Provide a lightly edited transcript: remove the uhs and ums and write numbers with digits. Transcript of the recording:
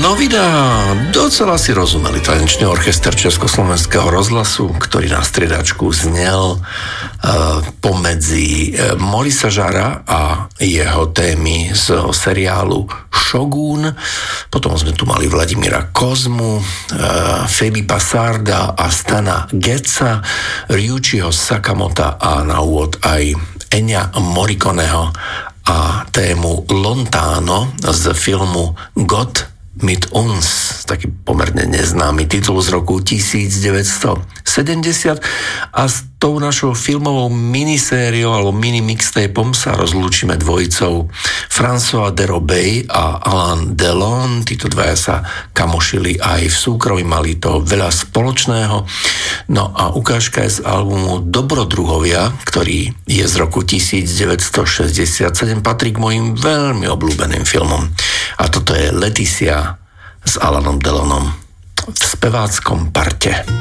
No vydá, docela si rozumeli tanečný orchester Československého rozhlasu, ktorý na striedačku znel pomedzi Morisa Žara a jeho témy z seriálu Shogun. Potom sme tu mali Vladimíra Kozmu, Filipa Sarda a Stana Getza, Ryuichiho Sakamota a na úvod aj Ennea Morriconeho a tému Lontano z filmu Gott mit uns, taký pomerne neznámy titul z roku 1970, a s tou našou filmovou minisériou alebo mini mixtapom sa rozlúčime dvojicou François Derobey a Alain Delon. Títo dvaja sa kamošili aj v súkromí, mali to veľa spoločného. No a ukážka je z albumu Dobrodruhovia, ktorý je z roku 1967, patrí k mojim veľmi obľúbeným filmom. A toto je Leticia s Alanom Delonom v speváckom parte.